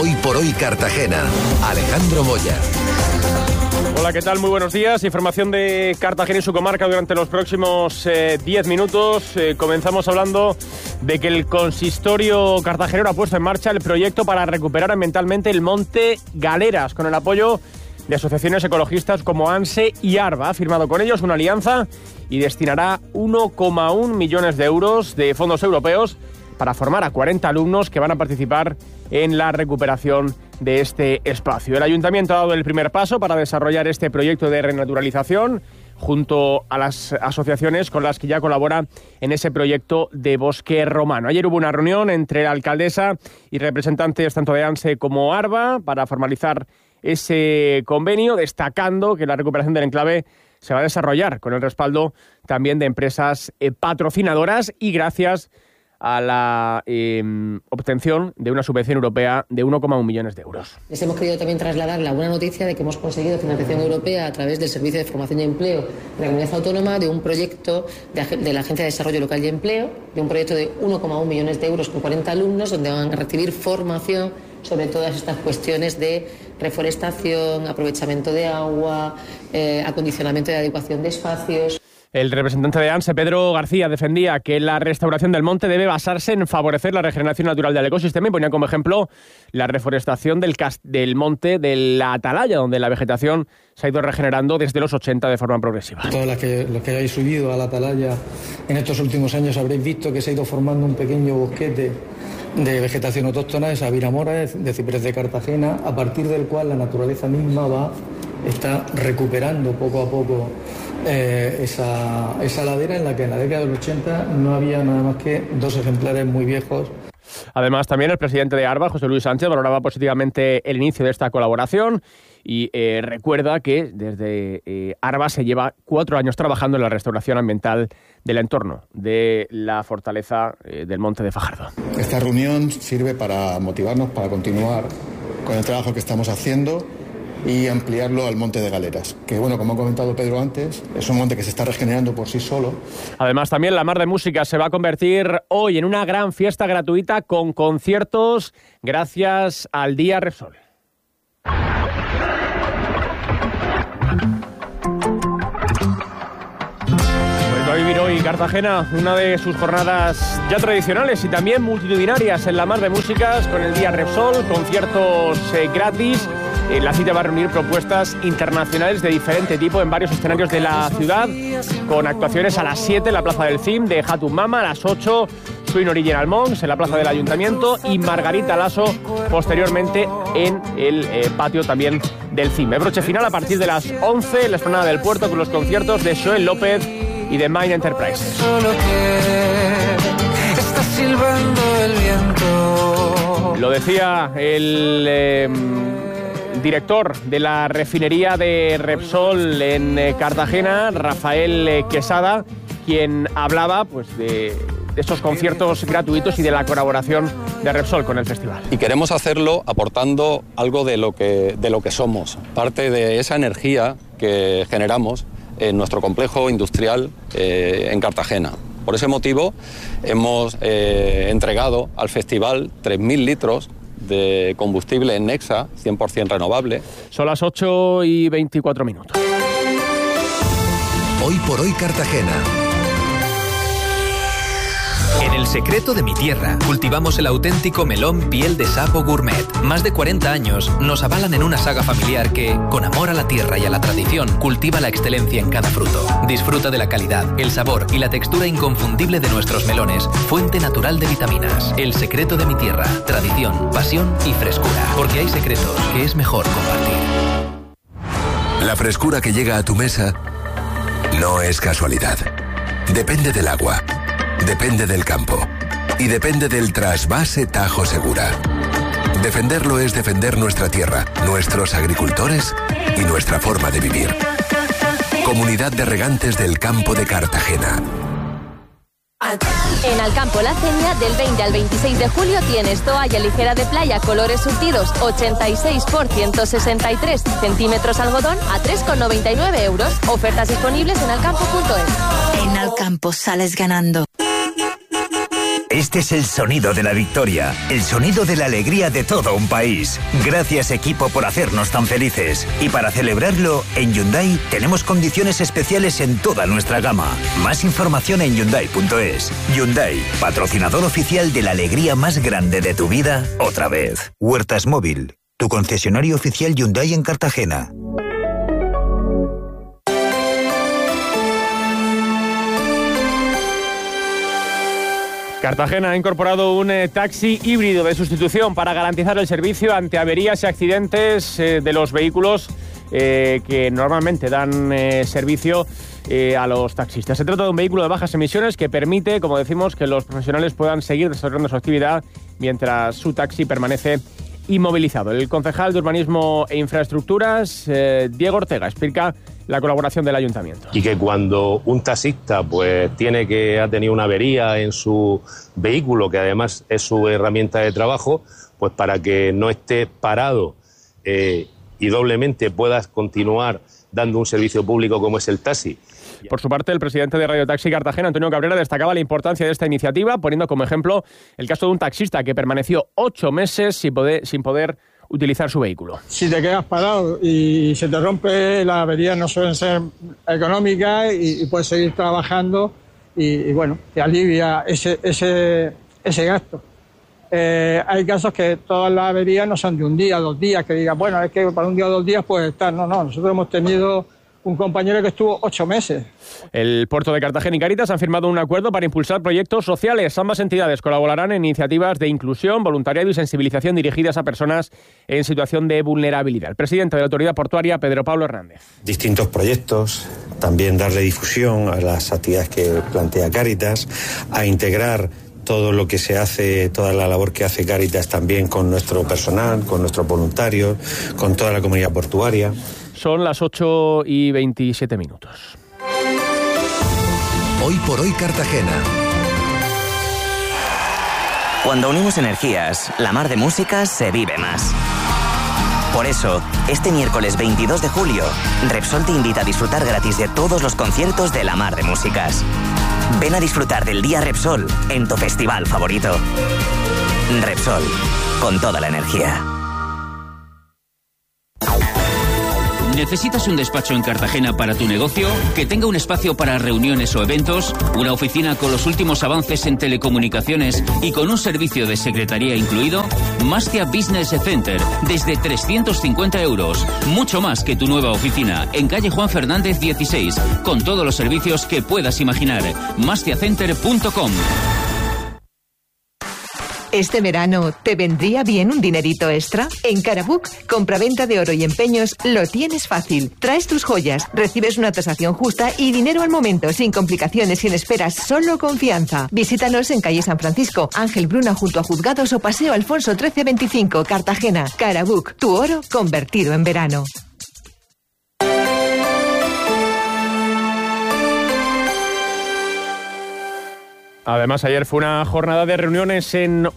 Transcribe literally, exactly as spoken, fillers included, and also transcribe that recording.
Hoy por hoy Cartagena. Alejandro Moya. Hola, ¿qué tal? Muy buenos días. Información de Cartagena y su comarca durante los próximos diez eh, minutos. Eh, comenzamos hablando de que el consistorio cartagenero ha puesto en marcha el proyecto para recuperar ambientalmente el monte Galeras, con el apoyo de asociaciones ecologistas como ANSE y ARBA. Ha firmado con ellos una alianza y destinará uno coma uno millones de euros de fondos europeos para formar a cuarenta alumnos que van a participar en la recuperación de este espacio. El Ayuntamiento ha dado el primer paso para desarrollar este proyecto de renaturalización junto a las asociaciones con las que ya colabora en ese proyecto de bosque romano. Ayer hubo una reunión entre la alcaldesa y representantes tanto de ANSE como ARBA para formalizar ese convenio, destacando que la recuperación del enclave se va a desarrollar con el respaldo también de empresas eh, patrocinadoras y gracias a la eh, obtención de una subvención europea de uno coma uno millones de euros. Les hemos querido también trasladar la buena noticia de que hemos conseguido financiación europea a través del Servicio de Formación y Empleo de la Comunidad Autónoma de un proyecto de, de la Agencia de Desarrollo Local y Empleo, de un proyecto de uno coma uno millones de euros con cuarenta alumnos, donde van a recibir formación sobre todas estas cuestiones de reforestación, aprovechamiento de agua, eh, acondicionamiento y adecuación de espacios. El representante de ANSE, Pedro García, defendía que la restauración del monte debe basarse en favorecer la regeneración natural del ecosistema y ponía como ejemplo la reforestación del, del monte de la Atalaya, donde la vegetación se ha ido regenerando desde los ochenta de forma progresiva. Todos los que, los que hayáis subido a la Atalaya en estos últimos años habréis visto que se ha ido formando un pequeño bosquete de vegetación autóctona, esa viramora de ciprés de Cartagena, a partir del cual la naturaleza misma va está recuperando poco a poco eh, esa, esa ladera en la que en la década de los ochenta no había nada más que dos ejemplares muy viejos. Además, también el presidente de ARBA, José Luis Sánchez, valoraba positivamente el inicio de esta colaboración y eh, recuerda que desde eh, ARBA se lleva cuatro años trabajando en la restauración ambiental del entorno de la fortaleza eh, del Monte de Fajardo. Esta reunión sirve para motivarnos para continuar con el trabajo que estamos haciendo y ampliarlo al Monte de Galeras, que, bueno, como ha comentado Pedro antes, es un monte que se está regenerando por sí solo. Además, también la Mar de Música se va a convertir hoy en una gran fiesta gratuita con conciertos gracias al Día Repsol. Pues va a vivir hoy Cartagena una de sus jornadas ya tradicionales y también multitudinarias en la Mar de Músicas con el Día Repsol, conciertos eh, gratis. La cita va a reunir propuestas internacionales de diferente tipo en varios escenarios de la ciudad, con actuaciones a las siete en la Plaza del C I M de Hatun Mama, a las ocho Swing Original Monks en la Plaza del Ayuntamiento y Margarita Lasso posteriormente en el eh, patio también del C I M. El broche final a partir de las once en la Esplanada del Puerto con los conciertos de Joel López y de Mind Enterprises. Solo que está silbando el viento. Lo decía el... Eh, director de la refinería de Repsol en eh, Cartagena, Rafael eh, Quesada, quien hablaba pues de, de estos conciertos gratuitos y de la colaboración de Repsol con el festival. Y queremos hacerlo aportando algo de lo que, de lo que somos, parte de esa energía que generamos en nuestro complejo industrial eh, en Cartagena. Por ese motivo hemos eh, entregado al festival tres mil litros de combustible en Nexa, cien por ciento renovable. Son las ocho y veinticuatro minutos. Hoy por hoy Cartagena. En El Secreto de mi Tierra cultivamos el auténtico melón piel de sapo gourmet. Más de cuarenta años nos avalan en una saga familiar que, con amor a la tierra y a la tradición, cultiva la excelencia en cada fruto. Disfruta de la calidad, el sabor y la textura inconfundible de nuestros melones, fuente natural de vitaminas. El Secreto de mi Tierra, tradición, pasión y frescura. Porque hay secretos que es mejor compartir. La frescura que llega a tu mesa no es casualidad. Depende del agua. Depende del campo y depende del trasvase Tajo Segura. Defenderlo es defender nuestra tierra, nuestros agricultores y nuestra forma de vivir. Comunidad de Regantes del Campo de Cartagena. En Alcampo La Ceña, del veinte al veintiséis de julio tienes toalla ligera de playa, colores surtidos, ochenta y seis por ciento sesenta y tres centímetros algodón a tres con noventa y nueve euros. Ofertas disponibles en alcampo punto es. En Alcampo sales ganando. Este es el sonido de la victoria, el sonido de la alegría de todo un país. Gracias, equipo, por hacernos tan felices. Y para celebrarlo, en Hyundai tenemos condiciones especiales en toda nuestra gama. Más información en Hyundai punto es. Hyundai, patrocinador oficial de la alegría más grande de tu vida, otra vez. Huertas Móvil, tu concesionario oficial Hyundai en Cartagena. Cartagena ha incorporado un eh, taxi híbrido de sustitución para garantizar el servicio ante averías y accidentes eh, de los vehículos eh, que normalmente dan eh, servicio eh, a los taxistas. Se trata de un vehículo de bajas emisiones que permite, como decimos, que los profesionales puedan seguir desarrollando su actividad mientras su taxi permanece inmovilizado. El concejal de Urbanismo e Infraestructuras, eh, Diego Ortega, explica la colaboración del ayuntamiento. Y que cuando un taxista pues tiene que ha tenido una avería en su vehículo, que además es su herramienta de trabajo, pues para que no esté parado eh, y doblemente puedas continuar dando un servicio público como es el taxi. Por su parte, el presidente de Radio Taxi Cartagena, Antonio Cabrera, destacaba la importancia de esta iniciativa, poniendo como ejemplo el caso de un taxista que permaneció ocho meses sin poder, sin poder utilizar su vehículo. Si te quedas parado y se te rompe, las averías no suelen ser económicas y, y puedes seguir trabajando y, y bueno, te alivia ese, ese, ese gasto. Eh, hay casos que todas las averías no son de un día, dos días, que digas, bueno, es que para un día o dos días puede estar. No, no, nosotros hemos tenido un compañero que estuvo ocho meses. El Puerto de Cartagena y Cáritas han firmado un acuerdo para impulsar proyectos sociales. Ambas entidades colaborarán en iniciativas de inclusión, voluntariado y sensibilización dirigidas a personas en situación de vulnerabilidad. El presidente de la Autoridad Portuaria, Pedro Pablo Hernández. Distintos proyectos, también darle difusión a las actividades que plantea Cáritas, a integrar todo lo que se hace, toda la labor que hace Cáritas también con nuestro personal, con nuestros voluntarios, con toda la comunidad portuaria. Son las ocho y veintisiete minutos. Hoy por hoy Cartagena. Cuando unimos energías, la mar de música se vive más. Por eso, este miércoles veintidós de julio, Repsol te invita a disfrutar gratis de todos los conciertos de la mar de músicas. Ven a disfrutar del Día Repsol en tu festival favorito. Repsol, con toda la energía. ¿Necesitas un despacho en Cartagena para tu negocio? ¿Que tenga un espacio para reuniones o eventos? ¿Una oficina con los últimos avances en telecomunicaciones y con un servicio de secretaría incluido? Mastia Business Center, desde trescientos cincuenta euros. Mucho más que tu nueva oficina, en calle Juan Fernández dieciséis, con todos los servicios que puedas imaginar. mastia center punto com. ¿Este verano te vendría bien un dinerito extra? En Carabook, compraventa de oro y empeños, lo tienes fácil. Traes tus joyas, recibes una tasación justa y dinero al momento, sin complicaciones, sin esperas, solo confianza. Visítanos en calle San Francisco, Ángel Bruna junto a Juzgados o Paseo Alfonso trece veinticinco, Cartagena. Carabook, tu oro convertido en verano. Además, ayer fue una jornada de reuniones en